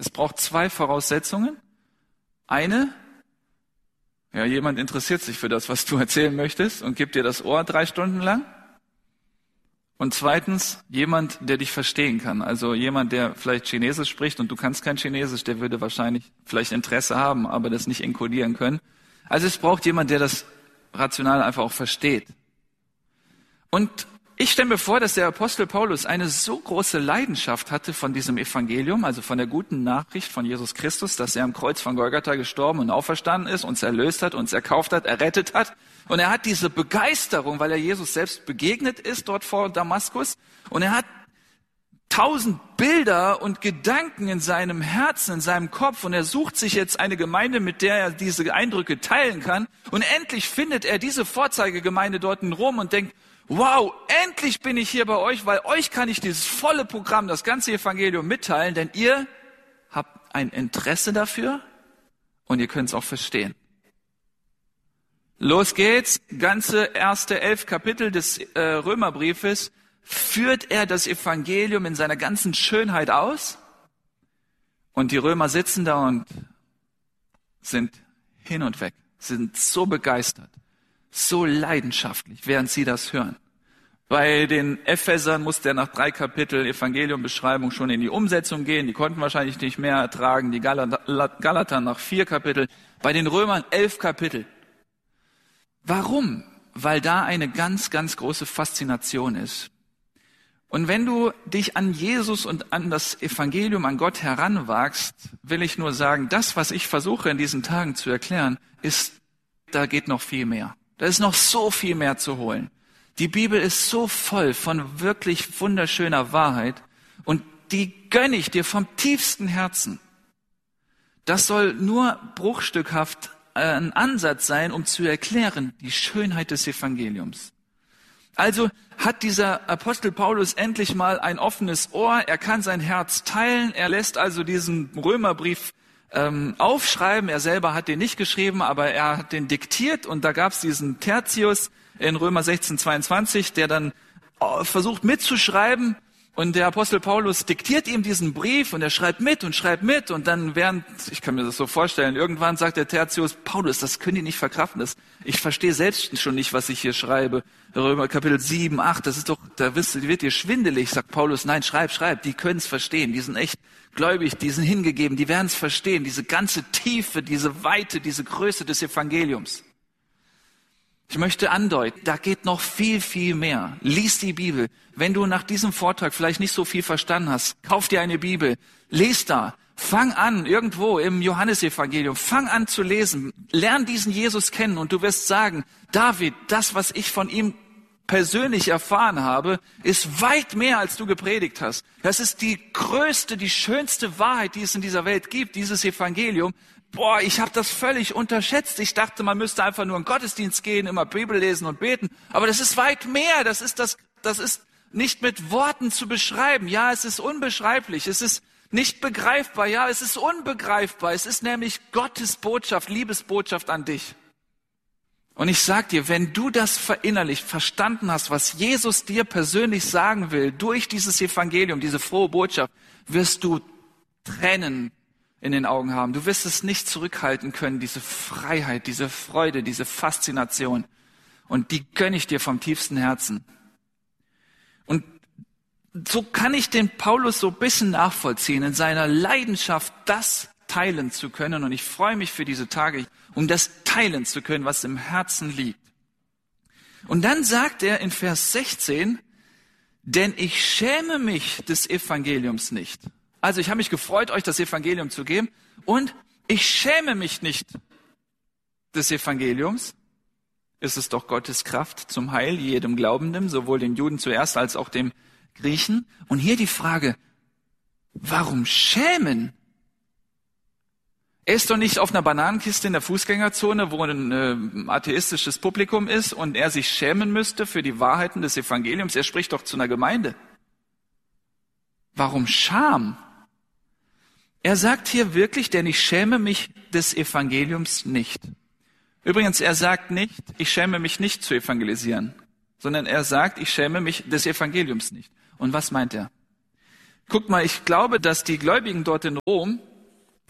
Es braucht 2 Voraussetzungen. Eine, ja, jemand interessiert sich für das, was du erzählen möchtest und gibt dir das Ohr 3 Stunden lang. Und zweitens, jemand, der dich verstehen kann. Also jemand, der vielleicht Chinesisch spricht und du kannst kein Chinesisch, der würde wahrscheinlich vielleicht Interesse haben, aber das nicht enkodieren können. Also es braucht jemand, der das rational einfach auch versteht. Und ich stelle mir vor, dass der Apostel Paulus eine so große Leidenschaft hatte von diesem Evangelium, also von der guten Nachricht von Jesus Christus, dass er am Kreuz von Golgatha gestorben und auferstanden ist, uns erlöst hat, uns erkauft hat, errettet hat. Und er hat diese Begeisterung, weil er Jesus selbst begegnet ist dort vor Damaskus. Und er hat 1000 Bilder und Gedanken in seinem Herzen, in seinem Kopf. Und er sucht sich jetzt eine Gemeinde, mit der er diese Eindrücke teilen kann. Und endlich findet er diese Vorzeigegemeinde dort in Rom und denkt, wow, endlich bin ich hier bei euch, weil euch kann ich dieses volle Programm, das ganze Evangelium mitteilen, denn ihr habt ein Interesse dafür und ihr könnt es auch verstehen. Los geht's, ganze erste 11 Kapitel des Römerbriefes führt er das Evangelium in seiner ganzen Schönheit aus und die Römer sitzen da und sind hin und weg, sind so begeistert, so leidenschaftlich, während sie das hören. Bei den Ephesern musste er nach 3 Kapitel Evangeliumbeschreibung schon in die Umsetzung gehen. Die konnten wahrscheinlich nicht mehr ertragen. Die Galater nach 4 Kapitel. Bei den Römern 11 Kapitel. Warum? Weil da eine ganz, ganz große Faszination ist. Und wenn du dich an Jesus und an das Evangelium, an Gott heranwagst, will ich nur sagen, das, was ich versuche in diesen Tagen zu erklären, ist, da geht noch viel mehr. Da ist noch so viel mehr zu holen. Die Bibel ist so voll von wirklich wunderschöner Wahrheit und die gönne ich dir vom tiefsten Herzen. Das soll nur bruchstückhaft ein Ansatz sein, um zu erklären die Schönheit des Evangeliums. Also hat dieser Apostel Paulus endlich mal ein offenes Ohr, er kann sein Herz teilen, er lässt also diesen Römerbrief aufschreiben. Er selber hat den nicht geschrieben, aber er hat den diktiert und da gab es diesen Tertius in Römer 16,22, der dann versucht mitzuschreiben und der Apostel Paulus diktiert ihm diesen Brief und er schreibt mit und dann während, ich kann mir das so vorstellen, irgendwann sagt der Tertius, Paulus, das können die nicht verkraften, ich verstehe selbst schon nicht, was ich hier schreibe. Römer Kapitel 7, 8, das ist doch, wird dir schwindelig, sagt Paulus, nein, schreib, die können es verstehen, die sind echt gläubig, die sind hingegeben, die werden es verstehen, diese ganze Tiefe, diese Weite, diese Größe des Evangeliums. Ich möchte andeuten, da geht noch viel, viel mehr. Lies die Bibel. Wenn du nach diesem Vortrag vielleicht nicht so viel verstanden hast, kauf dir eine Bibel, les da, fang an, irgendwo im Johannesevangelium, fang an zu lesen, lern diesen Jesus kennen und du wirst sagen, David, das, was ich von ihm persönlich erfahren habe, ist weit mehr, als du gepredigt hast. Das ist die größte, die schönste Wahrheit, die es in dieser Welt gibt, dieses Evangelium. Boah, ich habe das völlig unterschätzt. Ich dachte, man müsste einfach nur in den Gottesdienst gehen, immer Bibel lesen und beten. Aber das ist weit mehr. Das ist nicht mit Worten zu beschreiben. Ja, es ist unbeschreiblich. Es ist nicht begreifbar. Ja, es ist unbegreifbar. Es ist nämlich Gottes Botschaft, Liebesbotschaft an dich. Und ich sag dir, wenn du das verinnerlicht, verstanden hast, was Jesus dir persönlich sagen will, durch dieses Evangelium, diese frohe Botschaft, wirst du Tränen in den Augen haben. Du wirst es nicht zurückhalten können, diese Freiheit, diese Freude, diese Faszination. Und die gönne ich dir vom tiefsten Herzen. Und so kann ich den Paulus so ein bisschen nachvollziehen, in seiner Leidenschaft, das teilen zu können. Und ich freue mich für diese Tage, um das teilen zu können, was im Herzen liegt. Und dann sagt er in Vers 16, denn ich schäme mich des Evangeliums nicht. Also ich habe mich gefreut, euch das Evangelium zu geben und ich schäme mich nicht des Evangeliums. Es ist doch Gottes Kraft zum Heil jedem Glaubenden, sowohl den Juden zuerst als auch dem Griechen. Und hier die Frage, warum schämen? Er ist doch nicht auf einer Bananenkiste in der Fußgängerzone, wo ein atheistisches Publikum ist und er sich schämen müsste für die Wahrheiten des Evangeliums. Er spricht doch zu einer Gemeinde. Warum Scham? Er sagt hier wirklich, denn ich schäme mich des Evangeliums nicht. Übrigens, er sagt nicht, ich schäme mich nicht zu evangelisieren, sondern er sagt, ich schäme mich des Evangeliums nicht. Und was meint er? Guckt mal, ich glaube, dass die Gläubigen dort in Rom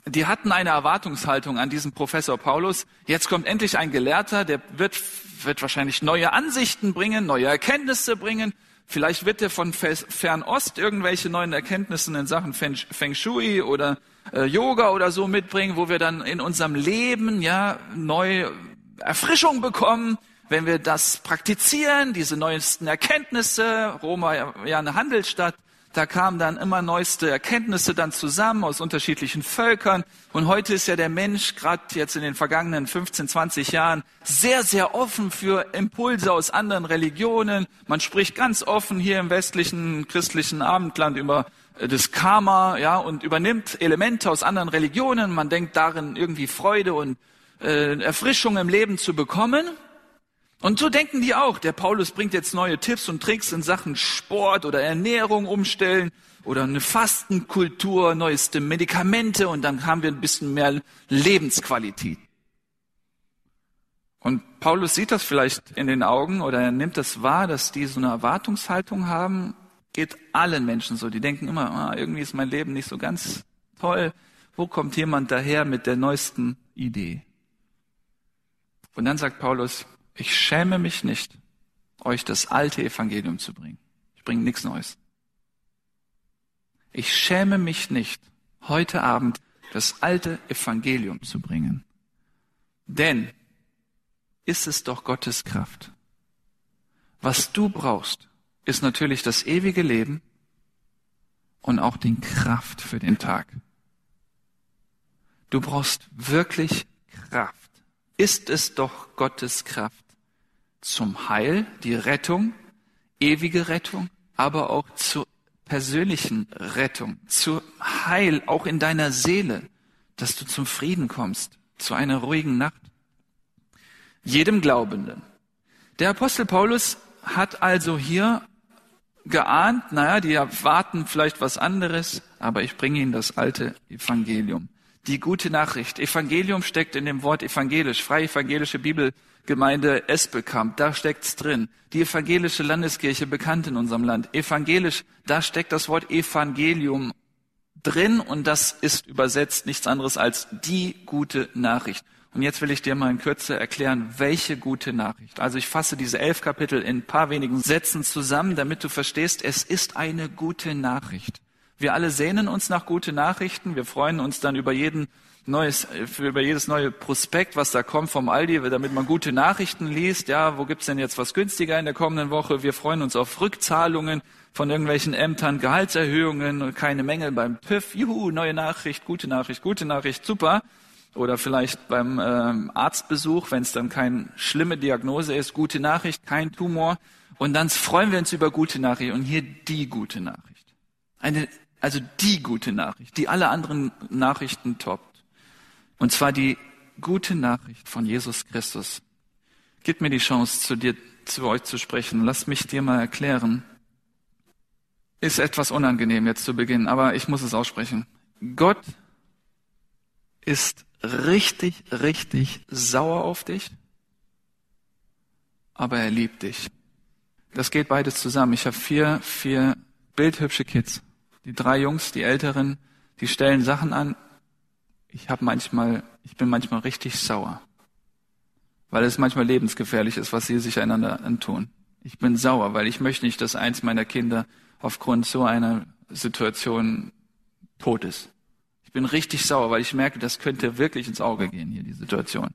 die hatten eine Erwartungshaltung an diesen Professor Paulus. Jetzt kommt endlich ein Gelehrter, der wird wahrscheinlich neue Ansichten bringen, neue Erkenntnisse bringen. Vielleicht wird er von Fernost irgendwelche neuen Erkenntnisse in Sachen Feng Shui oder Yoga oder so mitbringen, wo wir dann in unserem Leben neue Erfrischung bekommen, wenn wir das praktizieren, diese neuesten Erkenntnisse. Rom war ja eine Handelsstadt. Da kamen dann immer neueste Erkenntnisse dann zusammen aus unterschiedlichen Völkern. Und heute ist ja der Mensch, gerade jetzt in den vergangenen 15, 20 Jahren, sehr, sehr offen für Impulse aus anderen Religionen. Man spricht ganz offen hier im westlichen christlichen Abendland über das Karma, und übernimmt Elemente aus anderen Religionen. Man denkt darin irgendwie Freude und Erfrischung im Leben zu bekommen. Und so denken die auch. Der Paulus bringt jetzt neue Tipps und Tricks in Sachen Sport oder Ernährung umstellen oder eine Fastenkultur, neueste Medikamente und dann haben wir ein bisschen mehr Lebensqualität. Und Paulus sieht das vielleicht in den Augen oder er nimmt das wahr, dass die so eine Erwartungshaltung haben, geht allen Menschen so. Die denken immer, irgendwie ist mein Leben nicht so ganz toll. Wo kommt jemand daher mit der neuesten Idee? Und dann sagt Paulus, ich schäme mich nicht, euch das alte Evangelium zu bringen. Ich bringe nichts Neues. Ich schäme mich nicht, heute Abend das alte Evangelium zu bringen. Denn ist es doch Gottes Kraft. Was du brauchst, ist natürlich das ewige Leben und auch die Kraft für den Tag. Du brauchst wirklich Kraft. Ist es doch Gottes Kraft zum Heil, die Rettung, ewige Rettung, aber auch zur persönlichen Rettung, zur Heil auch in deiner Seele, dass du zum Frieden kommst, zu einer ruhigen Nacht. Jedem Glaubenden. Der Apostel Paulus hat also hier geahnt, die erwarten vielleicht was anderes, aber ich bringe ihnen das alte Evangelium. Die gute Nachricht. Evangelium steckt in dem Wort evangelisch. Freie Evangelische Bibelgemeinde Espelkamp, da steckt's drin. Die evangelische Landeskirche, bekannt in unserem Land. Evangelisch, da steckt das Wort Evangelium drin und das ist übersetzt nichts anderes als die gute Nachricht. Und jetzt will ich dir mal in Kürze erklären, welche gute Nachricht. Also ich fasse diese 11 Kapitel in ein paar wenigen Sätzen zusammen, damit du verstehst, es ist eine gute Nachricht. Wir alle sehnen uns nach guten Nachrichten. Wir freuen uns dann über jedes neue Prospekt, was da kommt vom Aldi, damit man gute Nachrichten liest. Ja, wo gibt's denn jetzt was günstiger in der kommenden Woche? Wir freuen uns auf Rückzahlungen von irgendwelchen Ämtern, Gehaltserhöhungen, keine Mängel beim TÜV. Juhu, neue Nachricht, gute Nachricht, super. Oder vielleicht beim Arztbesuch, wenn es dann keine schlimme Diagnose ist, gute Nachricht, kein Tumor. Und dann freuen wir uns über gute Nachricht. Und hier die gute Nachricht. Also die gute Nachricht, die alle anderen Nachrichten toppt. Und zwar die gute Nachricht von Jesus Christus. Gib mir die Chance, zu euch zu sprechen. Lass mich dir mal erklären. Ist etwas unangenehm jetzt zu Beginn, aber ich muss es aussprechen. Gott ist richtig, richtig sauer auf dich, aber er liebt dich. Das geht beides zusammen. Ich habe vier bildhübsche Kids. Die 3 Jungs, die Älteren, die stellen Sachen an. Ich bin manchmal richtig sauer, weil es manchmal lebensgefährlich ist, was sie sich einander antun. Ich bin sauer, weil ich möchte nicht, dass eins meiner Kinder aufgrund so einer Situation tot ist. Ich bin richtig sauer, weil ich merke, das könnte wirklich ins Auge gehen hier, die Situation.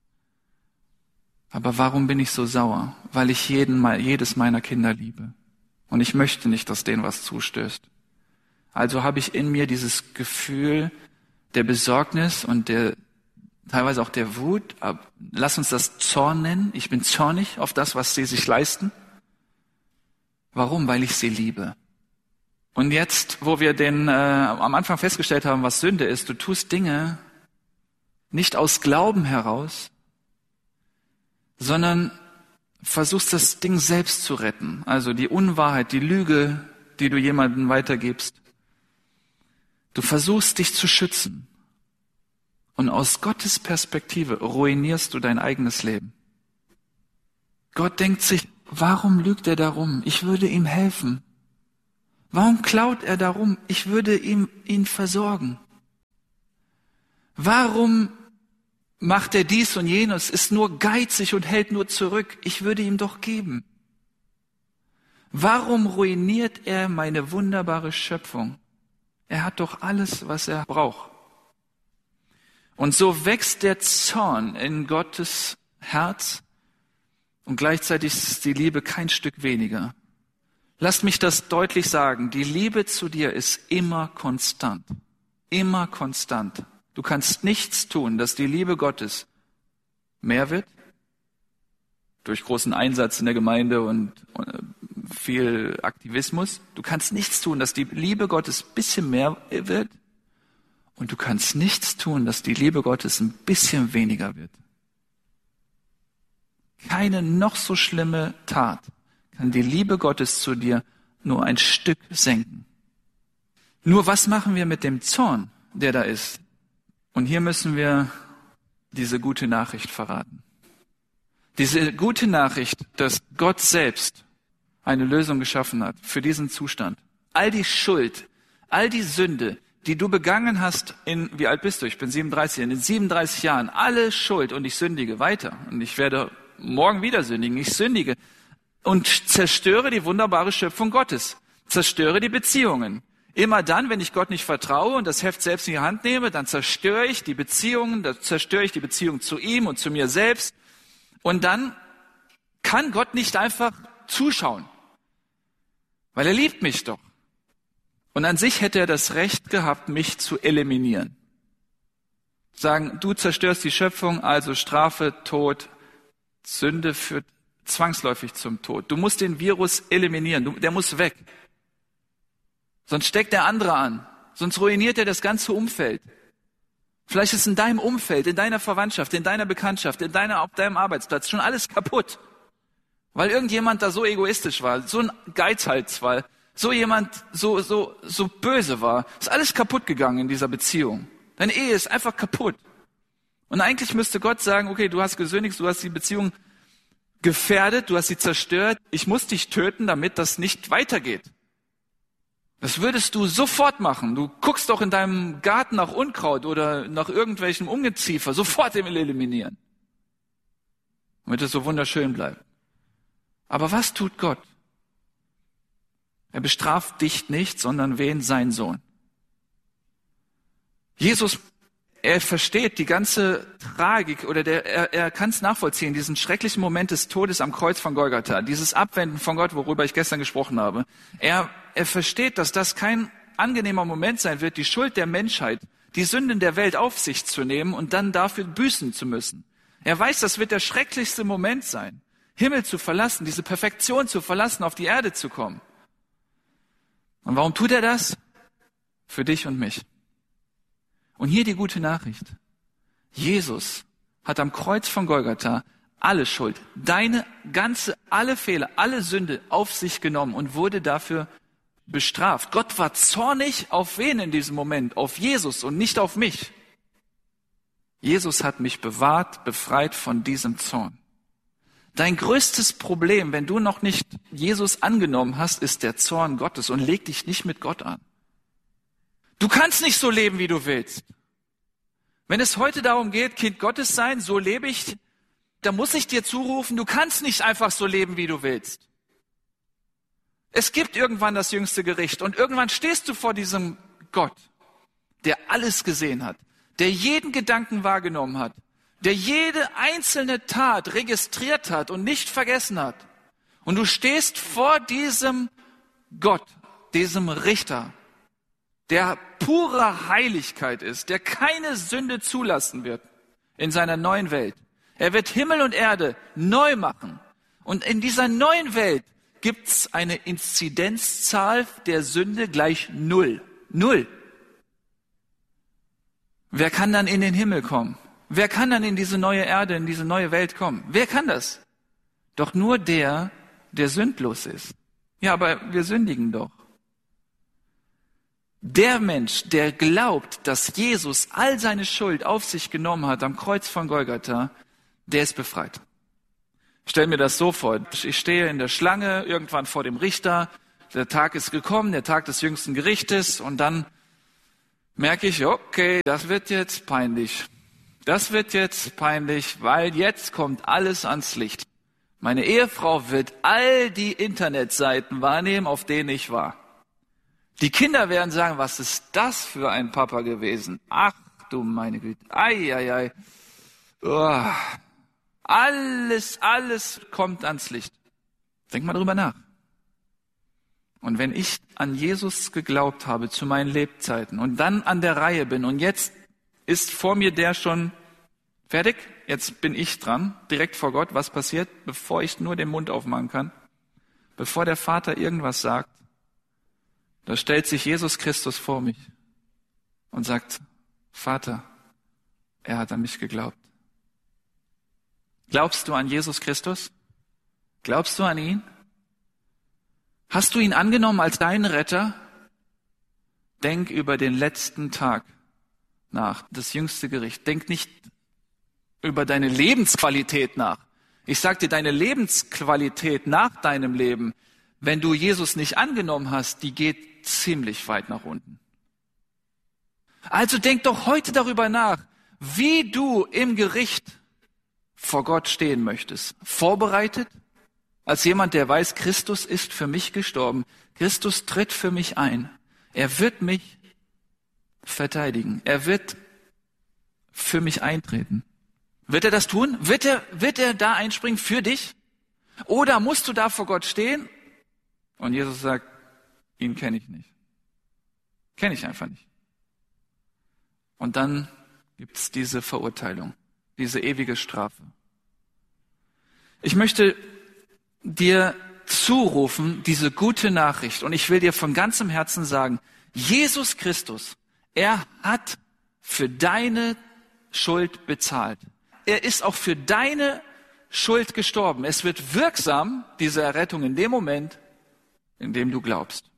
Aber warum bin ich so sauer? Weil ich jedes meiner Kinder liebe. Und ich möchte nicht, dass denen was zustößt. Also habe ich in mir dieses Gefühl der Besorgnis und teilweise auch der Wut. Lass uns das Zorn nennen. Ich bin zornig auf das, was sie sich leisten. Warum? Weil ich sie liebe. Und jetzt, wo wir am Anfang festgestellt haben, was Sünde ist, du tust Dinge nicht aus Glauben heraus, sondern versuchst das Ding selbst zu retten. Also die Unwahrheit, die Lüge, die du jemandem weitergibst. Du versuchst dich zu schützen. Und aus Gottes Perspektive ruinierst du dein eigenes Leben. Gott denkt sich, warum lügt er darum? Ich würde ihm helfen. Warum klaut er darum? Ich würde ihn versorgen. Warum macht er dies und jenes, ist nur geizig und hält nur zurück? Ich würde ihm doch geben. Warum ruiniert er meine wunderbare Schöpfung? Er hat doch alles, was er braucht. Und so wächst der Zorn in Gottes Herz und gleichzeitig ist die Liebe kein Stück weniger. Lasst mich das deutlich sagen. Die Liebe zu dir ist immer konstant. Immer konstant. Du kannst nichts tun, dass die Liebe Gottes mehr wird. Durch großen Einsatz in der Gemeinde und viel Aktivismus. Du kannst nichts tun, dass die Liebe Gottes ein bisschen mehr wird. Und du kannst nichts tun, dass die Liebe Gottes ein bisschen weniger wird. Keine noch so schlimme Tat kann die Liebe Gottes zu dir nur ein Stück senken. Nur was machen wir mit dem Zorn, der da ist? Und hier müssen wir diese gute Nachricht verraten. Diese gute Nachricht, dass Gott selbst eine Lösung geschaffen hat für diesen Zustand. All die Schuld, all die Sünde, die du begangen hast wie alt bist du? Ich bin 37, in den 37 Jahren, alle Schuld und ich sündige weiter. Und ich werde morgen wieder sündigen. Ich sündige und zerstöre die wunderbare Schöpfung Gottes. Zerstöre die Beziehungen. Immer dann, wenn ich Gott nicht vertraue und das Heft selbst in die Hand nehme, dann zerstöre ich die Beziehungen, dann zerstöre ich die Beziehung zu ihm und zu mir selbst. Und dann kann Gott nicht einfach zuschauen, weil er liebt mich doch. Und an sich hätte er das Recht gehabt, mich zu eliminieren. Sagen, du zerstörst die Schöpfung, also Strafe, Tod, Sünde führt zwangsläufig zum Tod. Du musst den Virus eliminieren, der muss weg. Sonst steckt der andere an, sonst ruiniert er das ganze Umfeld. Vielleicht ist in deinem Umfeld, in deiner Verwandtschaft, in deiner Bekanntschaft, auf deinem Arbeitsplatz schon alles kaputt. Weil irgendjemand da so egoistisch war, so ein Geizhals war, so jemand so böse war. Ist alles kaputt gegangen in dieser Beziehung. Deine Ehe ist einfach kaputt. Und eigentlich müsste Gott sagen, okay, du hast gesündigt, du hast die Beziehung gefährdet, du hast sie zerstört. Ich muss dich töten, damit das nicht weitergeht. Das würdest du sofort machen. Du guckst doch in deinem Garten nach Unkraut oder nach irgendwelchem Ungeziefer, sofort eliminieren. Damit es so wunderschön bleibt. Aber was tut Gott? Er bestraft dich nicht, sondern wen? Sein Sohn. Jesus, er versteht die ganze Tragik oder er kann es nachvollziehen, diesen schrecklichen Moment des Todes am Kreuz von Golgatha, dieses Abwenden von Gott, worüber ich gestern gesprochen habe. Er versteht, dass das kein angenehmer Moment sein wird, die Schuld der Menschheit, die Sünden der Welt auf sich zu nehmen und dann dafür büßen zu müssen. Er weiß, das wird der schrecklichste Moment sein, Himmel zu verlassen, diese Perfektion zu verlassen, auf die Erde zu kommen. Und warum tut er das? Für dich und mich. Und hier die gute Nachricht. Jesus hat am Kreuz von Golgatha alle Schuld, alle Fehler, alle Sünde auf sich genommen und wurde dafür bestraft. Gott war zornig auf wen in diesem Moment? Auf Jesus und nicht auf mich. Jesus hat mich bewahrt, befreit von diesem Zorn. Dein größtes Problem, wenn du noch nicht Jesus angenommen hast, ist der Zorn Gottes und leg dich nicht mit Gott an. Du kannst nicht so leben, wie du willst. Wenn es heute darum geht, Kind Gottes sein, so lebe ich, da muss ich dir zurufen, du kannst nicht einfach so leben, wie du willst. Es gibt irgendwann das jüngste Gericht und irgendwann stehst du vor diesem Gott, der alles gesehen hat, der jeden Gedanken wahrgenommen hat, der jede einzelne Tat registriert hat und nicht vergessen hat. Und du stehst vor diesem Gott, diesem Richter, der pure Heiligkeit ist, der keine Sünde zulassen wird in seiner neuen Welt. Er wird Himmel und Erde neu machen. Und in dieser neuen Welt gibt's eine Inzidenzzahl der Sünde gleich 0. 0. Wer kann dann in den Himmel kommen? Wer kann dann in diese neue Erde, in diese neue Welt kommen? Wer kann das? Doch nur der sündlos ist. Ja, aber wir sündigen doch. Der Mensch, der glaubt, dass Jesus all seine Schuld auf sich genommen hat am Kreuz von Golgatha, der ist befreit. Stell mir das so vor. Ich stehe in der Schlange, irgendwann vor dem Richter. Der Tag ist gekommen, der Tag des jüngsten Gerichtes. Und dann merke ich, okay, das wird jetzt peinlich. Das wird jetzt peinlich, weil jetzt kommt alles ans Licht. Meine Ehefrau wird all die Internetseiten wahrnehmen, auf denen ich war. Die Kinder werden sagen, was ist das für ein Papa gewesen? Ach du meine Güte. Ei, ei, ei. Oh. Alles kommt ans Licht. Denk mal drüber nach. Und wenn ich an Jesus geglaubt habe zu meinen Lebzeiten und dann an der Reihe bin und jetzt ist vor mir der schon fertig, jetzt bin ich dran, direkt vor Gott, was passiert, bevor ich nur den Mund aufmachen kann, bevor der Vater irgendwas sagt, da stellt sich Jesus Christus vor mich und sagt, Vater, er hat an mich geglaubt. Glaubst du an Jesus Christus? Glaubst du an ihn? Hast du ihn angenommen als deinen Retter? Denk über den letzten Tag nach, das jüngste Gericht. Denk nicht über deine Lebensqualität nach. Ich sag dir, deine Lebensqualität nach deinem Leben, wenn du Jesus nicht angenommen hast, die geht ziemlich weit nach unten. Also denk doch heute darüber nach, wie du im Gericht vor Gott stehen möchtest. Vorbereitet? Als jemand, der weiß, Christus ist für mich gestorben. Christus tritt für mich ein. Er wird mich verteidigen. Er wird für mich eintreten. Wird er das tun? Wird er da einspringen für dich? Oder musst du da vor Gott stehen? Und Jesus sagt, ihn kenne ich nicht. Kenne ich einfach nicht. Und dann gibt es diese Verurteilung, diese ewige Strafe. Ich möchte dir zurufen, diese gute Nachricht, und ich will dir von ganzem Herzen sagen, Jesus Christus, er hat für deine Schuld bezahlt. Er ist auch für deine Schuld gestorben. Es wird wirksam, diese Errettung, in dem Moment, in dem du glaubst.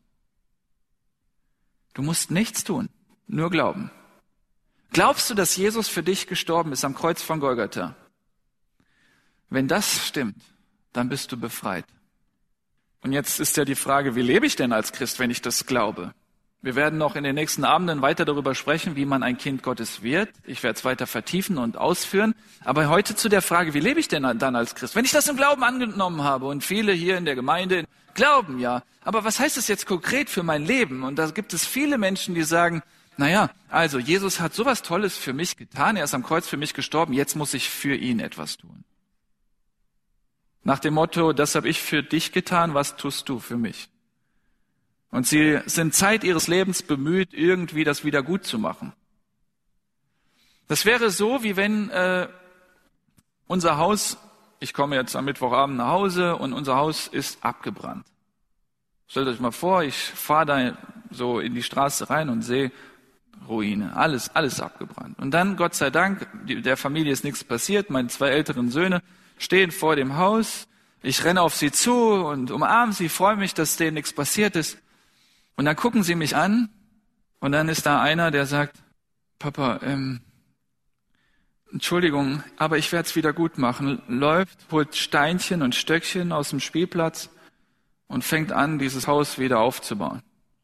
Du musst nichts tun, nur glauben. Glaubst du, dass Jesus für dich gestorben ist am Kreuz von Golgatha? Wenn das stimmt, dann bist du befreit. Und jetzt ist ja die Frage, wie lebe ich denn als Christ, wenn ich das glaube? Wir werden noch in den nächsten Abenden weiter darüber sprechen, wie man ein Kind Gottes wird. Ich werde es weiter vertiefen und ausführen. Aber heute zu der Frage, wie lebe ich denn dann als Christ? Wenn ich das im Glauben angenommen habe und viele hier in der Gemeinde glauben, ja. Aber was heißt das jetzt konkret für mein Leben? Und da gibt es viele Menschen, die sagen, naja, also Jesus hat sowas Tolles für mich getan. Er ist am Kreuz für mich gestorben. Jetzt muss ich für ihn etwas tun. Nach dem Motto, das habe ich für dich getan, was tust du für mich? Und sie sind Zeit ihres Lebens bemüht, irgendwie das wieder gut zu machen. Das wäre so, wie wenn unser Haus, ich komme jetzt am Mittwochabend nach Hause und unser Haus ist abgebrannt. Stellt euch mal vor, ich fahre da so in die Straße rein und sehe Ruine, alles abgebrannt. Und dann, Gott sei Dank, der Familie ist nichts passiert, meine 2 älteren Söhne stehen vor dem Haus, ich renne auf sie zu und umarme sie, freue mich, dass denen nichts passiert ist. Und dann gucken sie mich an und dann ist da einer, der sagt, Papa, Entschuldigung, aber ich werde es wieder gut machen. Läuft, holt Steinchen und Stöckchen aus dem Spielplatz und fängt an, dieses Haus wieder aufzubauen.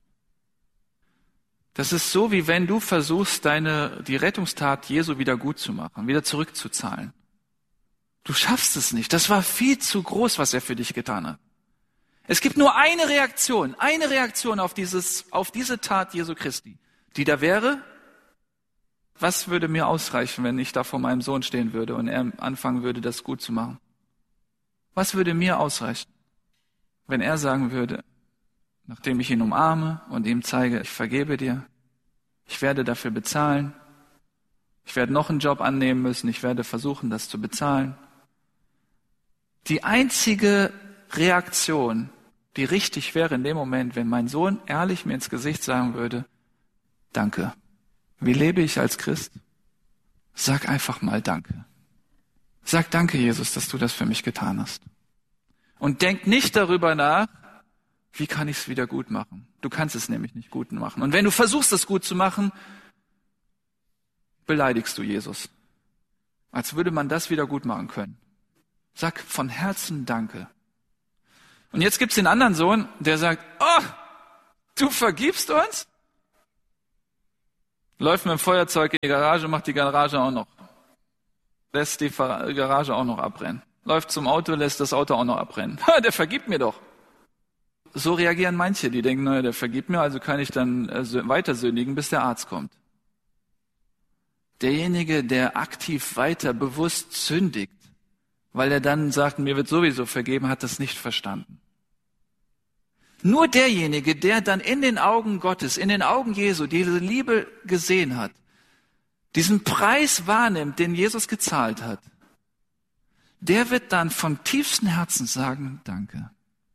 Das ist so, wie wenn du versuchst, die Rettungstat Jesu wieder gut zu machen, wieder zurückzuzahlen. Du schaffst es nicht. Das war viel zu groß, was er für dich getan hat. Es gibt nur eine Reaktion auf diese Tat Jesu Christi, die da wäre, was würde mir ausreichen, wenn ich da vor meinem Sohn stehen würde und er anfangen würde, das gut zu machen? Was würde mir ausreichen, wenn er sagen würde, nachdem ich ihn umarme und ihm zeige, ich vergebe dir, ich werde dafür bezahlen, ich werde noch einen Job annehmen müssen, ich werde versuchen, das zu bezahlen. Die einzige Reaktion, die richtig wäre in dem Moment, wenn mein Sohn ehrlich mir ins Gesicht sagen würde, danke. Wie lebe ich als Christ? Sag einfach mal danke. Sag danke, Jesus, dass du das für mich getan hast. Und denk nicht darüber nach, wie kann ich es wieder gut machen? Du kannst es nämlich nicht gut machen. Und wenn du versuchst, es gut zu machen, beleidigst du Jesus. Als würde man das wieder gut machen können. Sag von Herzen Danke. Und jetzt gibt's den anderen Sohn, der sagt, oh, du vergibst uns? Läuft mit dem Feuerzeug in die Garage, macht die Garage auch noch. Lässt die Garage auch noch abbrennen. Läuft zum Auto, lässt das Auto auch noch abbrennen. Ha, der vergibt mir doch. So reagieren manche, die denken, naja, der vergibt mir, also kann ich dann weiter sündigen, bis der Arzt kommt. Derjenige, der aktiv weiter bewusst sündigt, weil er dann sagt, mir wird sowieso vergeben, hat das nicht verstanden. Nur derjenige, der dann in den Augen Gottes, in den Augen Jesu diese Liebe gesehen hat, diesen Preis wahrnimmt, den Jesus gezahlt hat, der wird dann von tiefstem Herzen sagen, danke.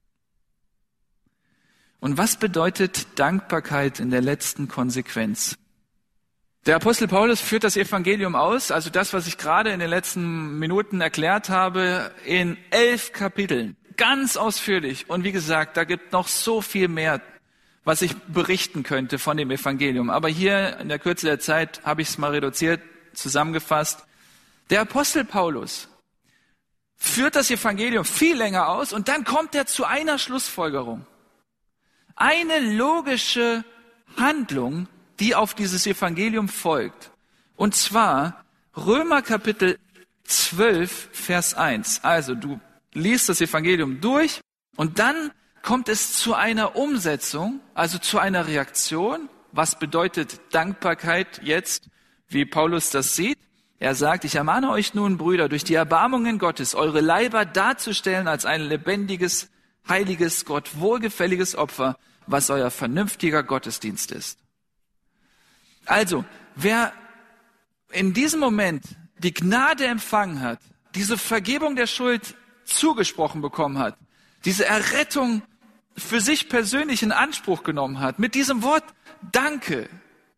Und was bedeutet Dankbarkeit in der letzten Konsequenz? Der Apostel Paulus führt das Evangelium aus, also das, was ich gerade in den letzten Minuten erklärt habe, in 11 Kapiteln, ganz ausführlich. Und wie gesagt, da gibt noch so viel mehr, was ich berichten könnte von dem Evangelium. Aber hier in der Kürze der Zeit habe ich es mal reduziert, zusammengefasst. Der Apostel Paulus führt das Evangelium viel länger aus und dann kommt er zu einer Schlussfolgerung. Eine logische Handlung, die auf dieses Evangelium folgt. Und zwar Römer Kapitel 12, Vers 1. Also du liest das Evangelium durch und dann kommt es zu einer Umsetzung, also zu einer Reaktion. Was bedeutet Dankbarkeit jetzt, wie Paulus das sieht? Er sagt, ich ermahne euch nun, Brüder, durch die Erbarmungen Gottes, eure Leiber darzustellen als ein lebendiges, heiliges, Gott wohlgefälliges Opfer, was euer vernünftiger Gottesdienst ist. Also, wer in diesem Moment die Gnade empfangen hat, diese Vergebung der Schuld zugesprochen bekommen hat, diese Errettung für sich persönlich in Anspruch genommen hat, mit diesem Wort Danke,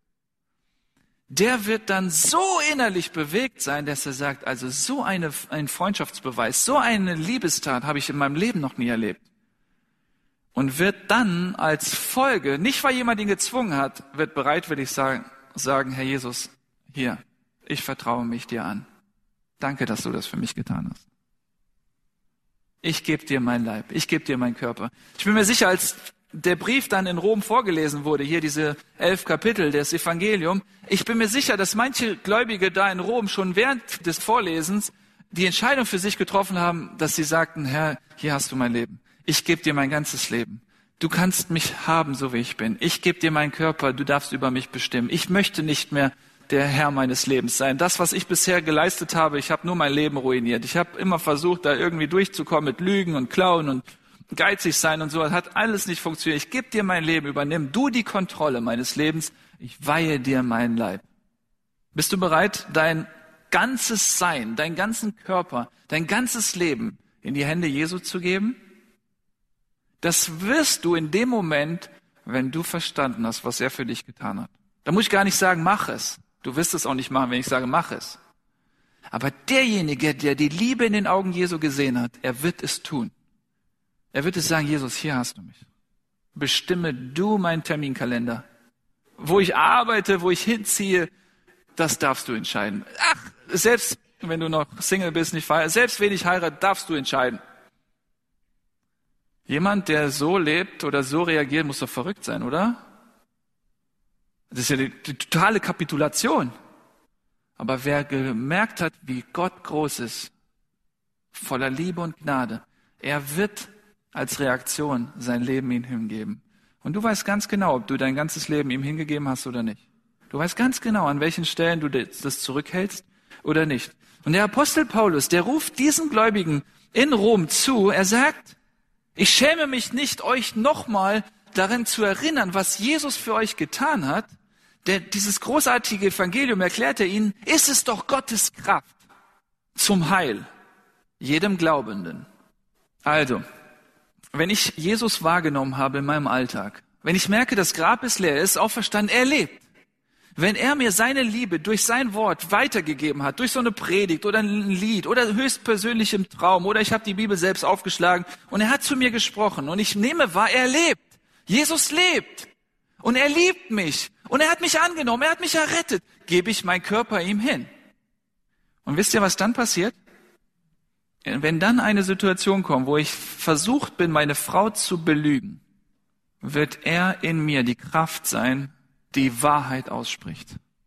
der wird dann so innerlich bewegt sein, dass er sagt, also so ein Freundschaftsbeweis, so eine Liebestat habe ich in meinem Leben noch nie erlebt. Und wird dann als Folge, nicht weil jemand ihn gezwungen hat, wird bereitwillig sagen, Herr Jesus, hier, ich vertraue mich dir an. Danke, dass du das für mich getan hast. Ich gebe dir mein Leib, ich gebe dir meinen Körper. Ich bin mir sicher, als der Brief dann in Rom vorgelesen wurde, hier diese 11 Kapitel des Evangeliums, ich bin mir sicher, dass manche Gläubige da in Rom schon während des Vorlesens die Entscheidung für sich getroffen haben, dass sie sagten, Herr, hier hast du mein Leben. Ich gebe dir mein ganzes Leben. Du kannst mich haben, so wie ich bin. Ich gebe dir meinen Körper, du darfst über mich bestimmen. Ich möchte nicht mehr der Herr meines Lebens sein. Das, was ich bisher geleistet habe, ich habe nur mein Leben ruiniert. Ich habe immer versucht, da irgendwie durchzukommen mit Lügen und Klauen und geizig sein und so. Das hat alles nicht funktioniert. Ich gebe dir mein Leben, übernimm du die Kontrolle meines Lebens. Ich weihe dir meinen Leib. Bist du bereit, dein ganzes Sein, deinen ganzen Körper, dein ganzes Leben in die Hände Jesu zu geben? Das wirst du in dem Moment, wenn du verstanden hast, was er für dich getan hat. Da muss ich gar nicht sagen, mach es. Du wirst es auch nicht machen, wenn ich sage, mach es. Aber derjenige, der die Liebe in den Augen Jesu gesehen hat, er wird es tun. Er wird es sagen, Jesus, hier hast du mich. Bestimme du meinen Terminkalender. Wo ich arbeite, wo ich hinziehe, das darfst du entscheiden. Ach, selbst wenn du noch Single bist, nicht verheiratet, selbst wenn ich heirate, darfst du entscheiden. Jemand, der so lebt oder so reagiert, muss doch verrückt sein, oder? Das ist ja die totale Kapitulation. Aber wer gemerkt hat, wie Gott groß ist, voller Liebe und Gnade, er wird als Reaktion sein Leben ihm hingeben. Und du weißt ganz genau, ob du dein ganzes Leben ihm hingegeben hast oder nicht. Du weißt ganz genau, an welchen Stellen du das zurückhältst oder nicht. Und der Apostel Paulus, der ruft diesen Gläubigen in Rom zu, er sagt, ich schäme mich nicht, euch nochmal daran zu erinnern, was Jesus für euch getan hat. Dieses großartige Evangelium erklärt er ihnen, ist es doch Gottes Kraft zum Heil jedem Glaubenden. Also, wenn ich Jesus wahrgenommen habe in meinem Alltag, wenn ich merke, das Grab ist leer, er ist auferstanden, er lebt. Wenn er mir seine Liebe durch sein Wort weitergegeben hat, durch so eine Predigt oder ein Lied oder höchstpersönlich im Traum oder ich habe die Bibel selbst aufgeschlagen und er hat zu mir gesprochen und ich nehme wahr, er lebt. Jesus lebt und er liebt mich und er hat mich angenommen, er hat mich errettet, gebe ich meinen Körper ihm hin. Und wisst ihr, was dann passiert? Wenn dann eine Situation kommt, wo ich versucht bin, meine Frau zu belügen, wird er in mir die Kraft sein, die Wahrheit ausspricht.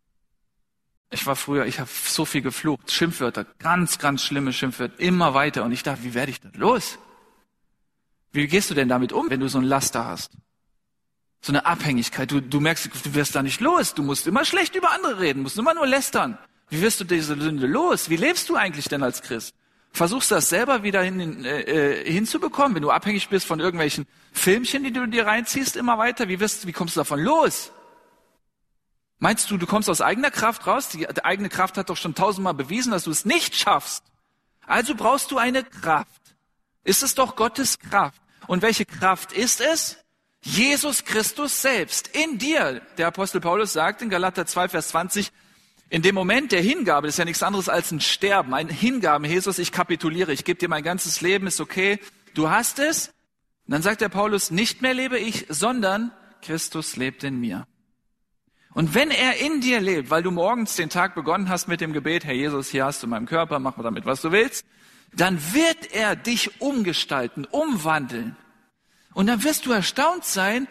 Ich habe so viel geflucht, Schimpfwörter, ganz, ganz schlimme Schimpfwörter, immer weiter. Und ich dachte, wie werde ich das los? Wie gehst du denn damit um, wenn du so ein Laster hast? So eine Abhängigkeit. Du merkst, du wirst da nicht los. Du musst immer schlecht über andere reden, musst immer nur lästern. Wie wirst du diese Sünde los? Wie lebst du eigentlich denn als Christ? Versuchst du das selber wieder hinzubekommen, wenn du abhängig bist von irgendwelchen Filmchen, die du dir reinziehst, immer weiter? Wie kommst du davon los? Meinst du, du kommst aus eigener Kraft raus? Die eigene Kraft hat doch schon 1000-mal bewiesen, dass du es nicht schaffst. Also brauchst du eine Kraft. Ist es doch Gottes Kraft. Und welche Kraft ist es? Jesus Christus selbst in dir. Der Apostel Paulus sagt in Galater 2, Vers 20, in dem Moment der Hingabe, das ist ja nichts anderes als ein Sterben, ein Hingaben. Jesus, ich kapituliere, ich gebe dir mein ganzes Leben, ist okay. Du hast es. Und dann sagt der Paulus, nicht mehr lebe ich, sondern Christus lebt in mir. Und wenn er in dir lebt, weil du morgens den Tag begonnen hast mit dem Gebet, Herr Jesus, hier hast du meinen Körper, mach mal damit, was du willst, dann wird er dich umgestalten, umwandeln. Und dann wirst du erstaunt sein,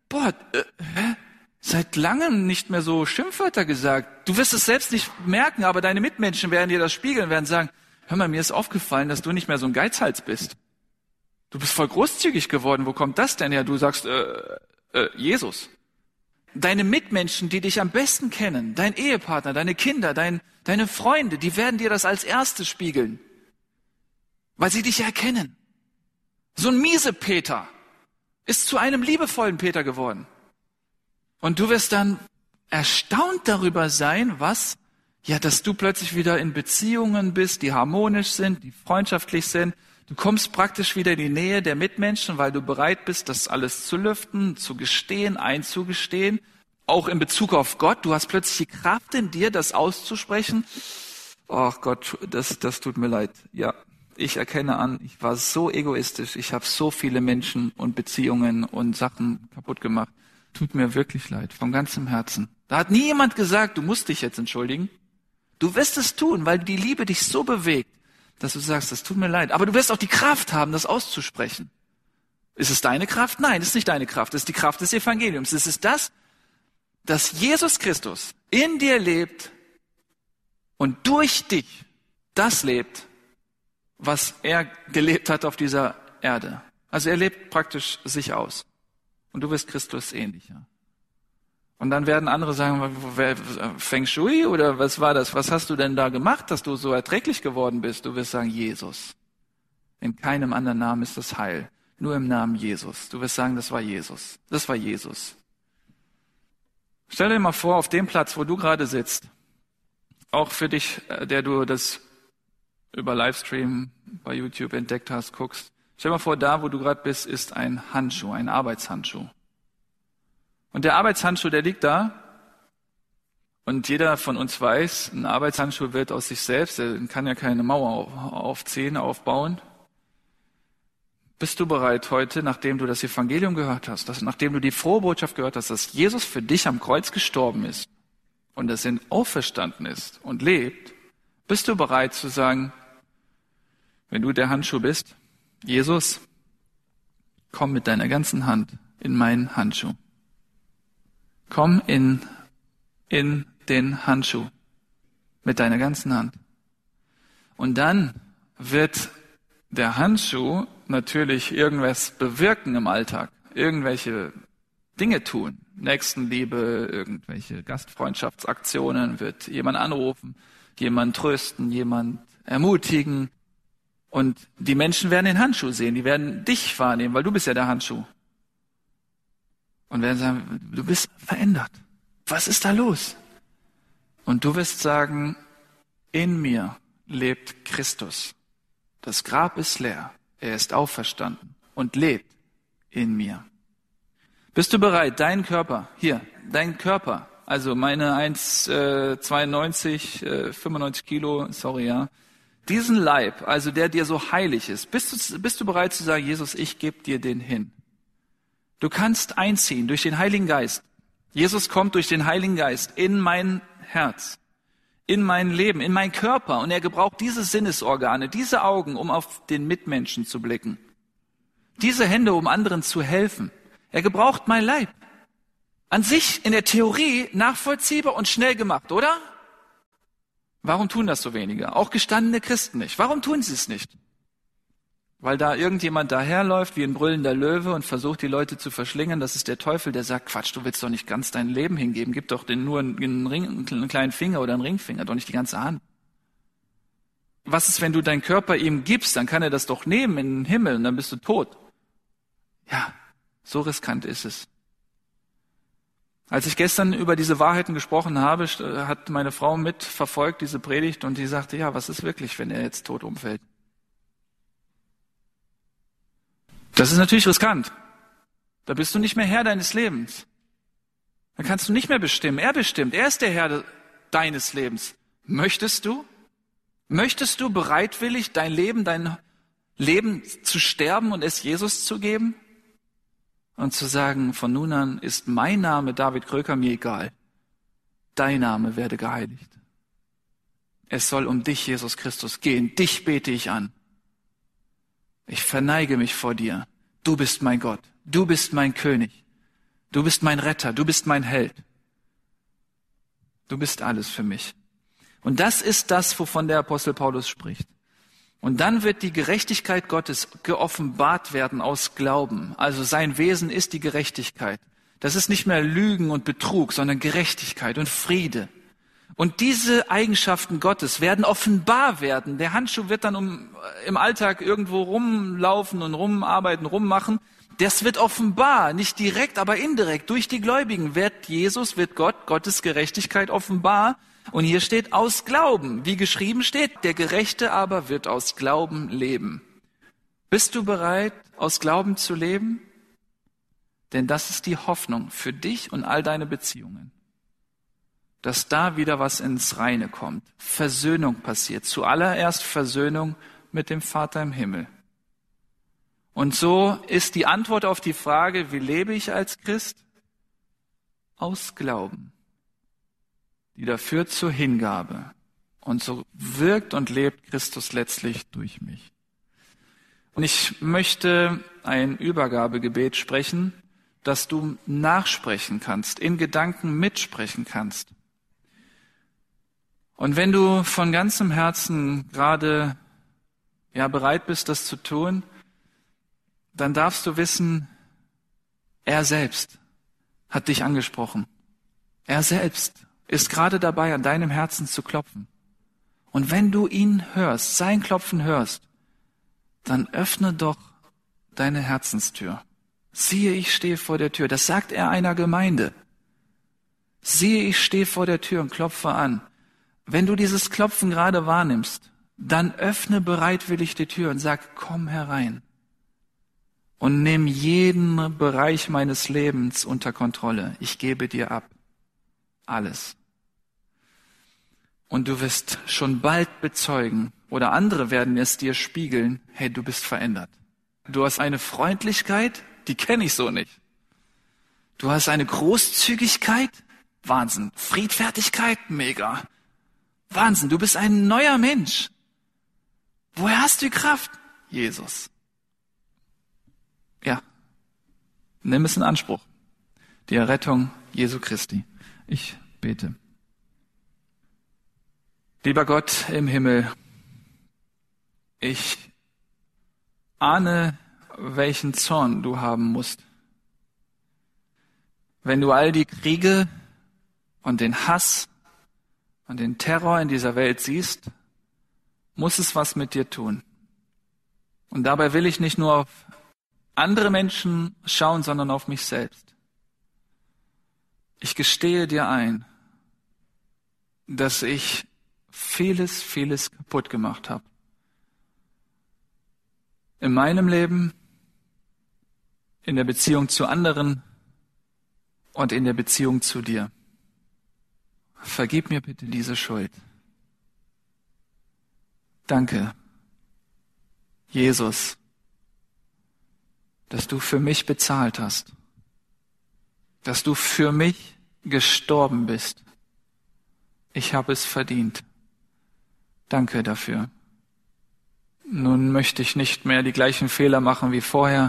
seit langem nicht mehr so Schimpfwörter gesagt. Du wirst es selbst nicht merken, aber deine Mitmenschen werden dir das spiegeln, werden sagen, hör mal, mir ist aufgefallen, dass du nicht mehr so ein Geizhals bist. Du bist voll großzügig geworden, wo kommt das denn her? Du sagst, Jesus. Deine Mitmenschen, die dich am besten kennen, dein Ehepartner, deine Kinder, deine Freunde, die werden dir das als Erstes spiegeln, weil sie dich erkennen. So ein miese Peter ist zu einem liebevollen Peter geworden. Und du wirst dann erstaunt darüber sein, dass du plötzlich wieder in Beziehungen bist, die harmonisch sind, die freundschaftlich sind. Du kommst praktisch wieder in die Nähe der Mitmenschen, weil du bereit bist, das alles zu lüften, zu gestehen, einzugestehen. Auch in Bezug auf Gott. Du hast plötzlich die Kraft in dir, das auszusprechen. Ach Gott, das tut mir leid. Ja, ich erkenne an, ich war so egoistisch. Ich habe so viele Menschen und Beziehungen und Sachen kaputt gemacht. Tut mir wirklich leid, von ganzem Herzen. Da hat nie jemand gesagt, du musst dich jetzt entschuldigen. Du wirst es tun, weil die Liebe dich so bewegt, dass du sagst, das tut mir leid. Aber du wirst auch die Kraft haben, das auszusprechen. Ist es deine Kraft? Nein, es ist nicht deine Kraft. Es ist die Kraft des Evangeliums. Es ist das, dass Jesus Christus in dir lebt und durch dich das lebt, was er gelebt hat auf dieser Erde. Also er lebt praktisch sich aus. Und du wirst Christus ähnlicher. Und dann werden andere sagen, Feng Shui oder was war das? Was hast du denn da gemacht, dass du so erträglich geworden bist? Du wirst sagen, Jesus. In keinem anderen Namen ist das Heil. Nur im Namen Jesus. Du wirst sagen, das war Jesus. Das war Jesus. Stell dir mal vor, auf dem Platz, wo du gerade sitzt, auch für dich, der du das über Livestream bei YouTube entdeckt hast, guckst. Stell dir mal vor, da, wo du gerade bist, ist ein Handschuh, ein Arbeitshandschuh. Und der Arbeitshandschuh, der liegt da. Und jeder von uns weiß, ein Arbeitshandschuh wird aus sich selbst, er kann ja keine Mauer aufbauen. Bist du bereit heute, nachdem du das Evangelium gehört hast, nachdem du die frohe Botschaft gehört hast, dass Jesus für dich am Kreuz gestorben ist und dass er auferstanden ist und lebt, bist du bereit zu sagen, wenn du der Handschuh bist, Jesus, komm mit deiner ganzen Hand in meinen Handschuh. Komm in den Handschuh mit deiner ganzen Hand. Und dann wird der Handschuh natürlich irgendwas bewirken im Alltag, irgendwelche Dinge tun, Nächstenliebe, irgendwelche Gastfreundschaftsaktionen, wird jemand anrufen, jemand trösten, jemand ermutigen. Und die Menschen werden den Handschuh sehen, die werden dich wahrnehmen, weil du bist ja der Handschuh. Und werden sagen, du bist verändert. Was ist da los? Und du wirst sagen, in mir lebt Christus. Das Grab ist leer. Er ist auferstanden und lebt in mir. Bist du bereit, deinen Körper, also meine 1,92, 95 Kilo, diesen Leib, also der dir so heilig ist, bist du bereit zu sagen, Jesus, ich gebe dir den hin. Du kannst einziehen durch den Heiligen Geist. Jesus kommt durch den Heiligen Geist in mein Herz, in mein Leben, in meinen Körper. Und er gebraucht diese Sinnesorgane, diese Augen, um auf den Mitmenschen zu blicken. Diese Hände, um anderen zu helfen. Er gebraucht mein Leib. An sich in der Theorie nachvollziehbar und schnell gemacht, oder? Warum tun das so wenige? Auch gestandene Christen nicht. Warum tun sie es nicht? Weil da irgendjemand daherläuft wie ein brüllender Löwe und versucht, die Leute zu verschlingen. Das ist der Teufel, der sagt, Quatsch, du willst doch nicht ganz dein Leben hingeben. Gib doch den nur einen kleinen Finger oder einen Ringfinger, doch nicht die ganze Hand. Was ist, wenn du deinen Körper ihm gibst? Dann kann er das doch nehmen in den Himmel und dann bist du tot. Ja, so riskant ist es. Als ich gestern über diese Wahrheiten gesprochen habe, hat meine Frau mitverfolgt diese Predigt und die sagte, ja, was ist wirklich, wenn er jetzt tot umfällt? Das ist natürlich riskant. Da bist du nicht mehr Herr deines Lebens. Da kannst du nicht mehr bestimmen. Er bestimmt. Er ist der Herr deines Lebens. Möchtest du bereitwillig dein Leben zu sterben und es Jesus zu geben? Und zu sagen, von nun an ist mein Name David Kröker mir egal. Dein Name werde geheiligt. Es soll um dich, Jesus Christus, gehen. Dich bete ich an. Ich verneige mich vor dir. Du bist mein Gott. Du bist mein König. Du bist mein Retter. Du bist mein Held. Du bist alles für mich. Und das ist das, wovon der Apostel Paulus spricht. Und dann wird die Gerechtigkeit Gottes geoffenbart werden aus Glauben. Also sein Wesen ist die Gerechtigkeit. Das ist nicht mehr Lügen und Betrug, sondern Gerechtigkeit und Friede. Und diese Eigenschaften Gottes werden offenbar werden. Der Handschuh wird dann im Alltag irgendwo rumlaufen und rumarbeiten, rummachen. Das wird offenbar, nicht direkt, aber indirekt. Durch die Gläubigen wird Gottes Gerechtigkeit offenbar. Und hier steht aus Glauben, wie geschrieben steht, der Gerechte aber wird aus Glauben leben. Bist du bereit, aus Glauben zu leben? Denn das ist die Hoffnung für dich und all deine Beziehungen. Dass da wieder was ins Reine kommt. Versöhnung passiert. Zuallererst Versöhnung mit dem Vater im Himmel. Und so ist die Antwort auf die Frage, wie lebe ich als Christ? Aus Glauben. Die da führt zur Hingabe. Und so wirkt und lebt Christus letztlich durch mich. Und ich möchte ein Übergabegebet sprechen, dass du nachsprechen kannst, in Gedanken mitsprechen kannst. Und wenn du von ganzem Herzen gerade bereit bist, das zu tun, dann darfst du wissen, er selbst hat dich angesprochen. Er selbst ist gerade dabei, an deinem Herzen zu klopfen. Und wenn du ihn hörst, sein Klopfen hörst, dann öffne doch deine Herzenstür. Siehe, ich stehe vor der Tür. Das sagt er einer Gemeinde. Siehe, ich stehe vor der Tür und klopfe an. Wenn du dieses Klopfen gerade wahrnimmst, dann öffne bereitwillig die Tür und sag, komm herein. Und nimm jeden Bereich meines Lebens unter Kontrolle. Ich gebe dir ab. Alles. Und du wirst schon bald bezeugen, oder andere werden es dir spiegeln, hey, du bist verändert. Du hast eine Freundlichkeit, die kenne ich so nicht. Du hast eine Großzügigkeit, Wahnsinn. Friedfertigkeit, mega. Wahnsinn, du bist ein neuer Mensch. Woher hast du die Kraft? Jesus. Ja, nimm es in Anspruch. Die Errettung Jesu Christi. Ich bete. Lieber Gott im Himmel, ich ahne, welchen Zorn du haben musst. Wenn du all die Kriege und den Hass und den Terror in dieser Welt siehst, muss es was mit dir tun. Und dabei will ich nicht nur auf andere Menschen schauen, sondern auf mich selbst. Ich gestehe dir ein, dass ich vieles kaputt gemacht habe. In meinem Leben, in der Beziehung zu anderen und in der Beziehung zu dir. Vergib mir bitte diese Schuld. Danke, Jesus, dass du für mich bezahlt hast, dass du für mich gestorben bist. Ich habe es verdient. Danke dafür. Nun möchte ich nicht mehr die gleichen Fehler machen wie vorher.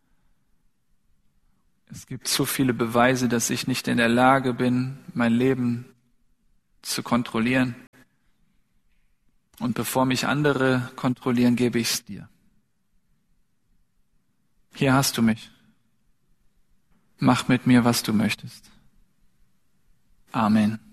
Es gibt so viele Beweise, dass ich nicht in der Lage bin, mein Leben zu kontrollieren. Und bevor mich andere kontrollieren, gebe ich es dir. Hier hast du mich. Mach mit mir, was du möchtest. Amen.